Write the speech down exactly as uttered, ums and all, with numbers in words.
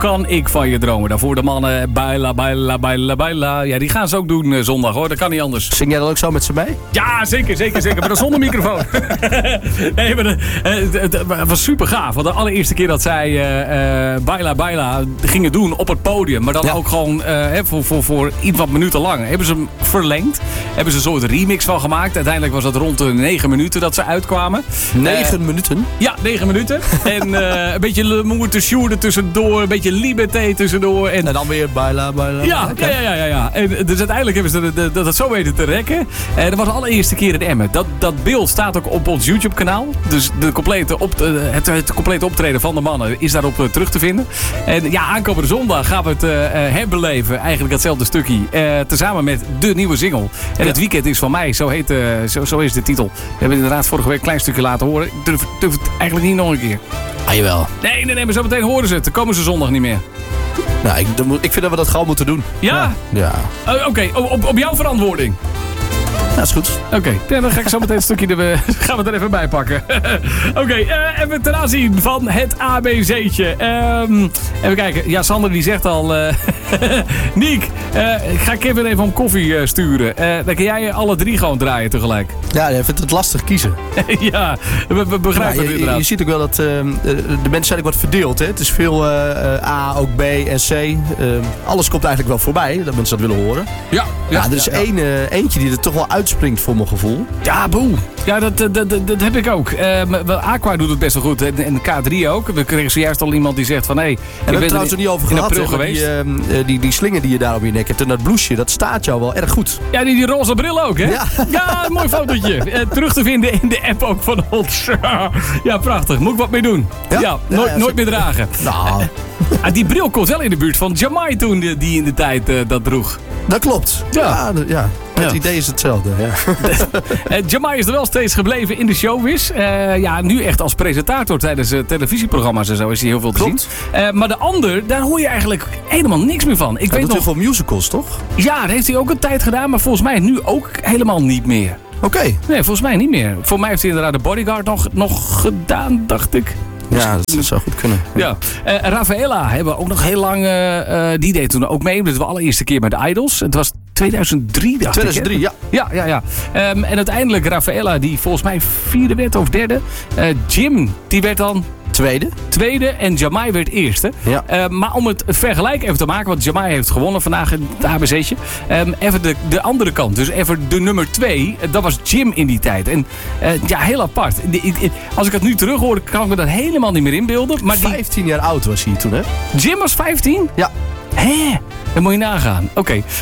kan ik van je dromen. Daarvoor de mannen baila, baila, baila, baila. Ja, die gaan ze ook doen uh, zondag hoor. Dat kan niet anders. Zing jij dan ook zo met ze mee? Ja, zeker, zeker, zeker. Maar dan zonder microfoon. nee, maar de, uh, het, het was super gaaf. Want de allereerste keer dat zij uh, uh, baila, baila gingen doen op het podium. Maar dan ja. ook gewoon uh, voor, voor, voor iets wat minuten lang. Hebben ze hem verlengd. Hebben ze een soort remix van gemaakt. Uiteindelijk was dat rond de negen minuten dat ze uitkwamen. Negen uh, minuten? Ja, negen minuten. En uh, een beetje L'amour te sjoer tussendoor. Een beetje Liberté tussendoor. En, en dan weer baila, baila. Ja, okay. ja, ja, ja, ja. En dus uiteindelijk hebben ze dat, dat, dat zo weten te rekken. En dat was de allereerste keer in Emmen. Dat, dat beeld staat ook op ons YouTube kanaal. Dus de complete op, het, het complete optreden van de mannen is daarop uh, terug te vinden. En ja, aankomende zondag gaan we het uh, herbeleven. Eigenlijk hetzelfde stukje. Uh, tezamen met de nieuwe single. En ja. Het weekend is van mij. Zo, heet, uh, zo, zo is de titel. We hebben inderdaad vorige week een klein stukje laten horen. Ik durf, durf het eigenlijk niet nog een keer. Ah, jawel. Nee, nee, nee, maar zo meteen horen ze het. Dan komen ze zondag niet meer. Nou, ik, ik vind dat we dat gewoon moeten doen. Ja? Ja. Uh, Oké, okay. op, op jouw verantwoording. Ja, dat is goed. Oké, okay. ja, dan ga ik zo meteen een stukje er, gaan we er even bij pakken. Oké, okay, uh, even ten aanzien van het A B C'tje. Um, even kijken. Ja, Sander die zegt al... Uh, Niek, uh, ik ga Kevin even om koffie uh, sturen. Uh, dan kan jij alle drie gewoon draaien tegelijk. Ja, je vindt het lastig kiezen. ja, we, we begrijpen ja, het je, inderdaad. Je ziet ook wel dat uh, de mensen zijn ook wat verdeeld. Hè? Het is veel uh, A, ook B en C. Uh, alles komt eigenlijk wel voorbij, dat mensen dat willen horen. Ja, ja, ja er is ja, één, ja. Uh, eentje die er toch wel uitspringt voor mijn gevoel. Ja, boe. Ja, dat, dat, dat, dat heb ik ook. Uh, Aqua doet het best wel goed. En de K drie ook. We kregen zojuist al iemand die zegt van... Hé, hey, en we hebben het trouwens er niet over gehad. He, geweest. Die, uh, die, die slinger die je daar op je nek hebt. En dat blouseje, dat staat jou wel erg goed. Ja, die, die roze bril ook, hè? Ja, ja een mooi fotootje. Uh, terug te vinden in de app ook van ons. ja, prachtig. Moet ik wat mee doen. Ja, ja, nooit, ja, ja nooit meer dragen. Nou... Uh, die bril komt wel in de buurt van Jamai toen die, die in de tijd uh, dat droeg. Dat klopt. Ja, ja. ja. Het ja. idee is hetzelfde. Ja. uh, Jamai is er wel steeds gebleven in de showbiz. Uh, ja, nu echt als presentator tijdens uh, televisieprogramma's en zo is hij heel veel te klopt. zien. Uh, maar de ander, daar hoor je eigenlijk helemaal niks meer van. Ik hij weet doet nog heel veel musicals, toch? Ja, dat heeft hij ook een tijd gedaan, maar volgens mij nu ook helemaal niet meer. Oké. Okay. Nee, volgens mij niet meer. Voor mij heeft hij inderdaad de Bodyguard nog, nog gedaan, dacht ik. Ja, dat zou goed kunnen. Ja. Uh, Rafaela hebben we ook nog heel lang... Uh, die deed toen ook mee. Dat was de allereerste keer met de Idols. Het was tweeduizend drie, dacht tweeduizend drie, ik. tweeduizend drie, ja. ja, ja. Um, en uiteindelijk Rafaela, die volgens mij vierde werd of derde. Uh, Jim, die werd dan... Tweede. Tweede en Jamai werd eerste. Ja. Uh, maar om het vergelijk even te maken, want Jamai heeft gewonnen vandaag in het A B C'tje. Um, even de, de andere kant. Dus even de nummer twee. Dat was Jim in die tijd. En uh, ja, heel apart. Als ik het nu terug hoor, kan ik me dat helemaal niet meer inbeelden. Maar die... vijftien jaar oud was hij toen, hè? Jim was vijftien? Ja. Hé? Dat moet je nagaan. Oké. Okay.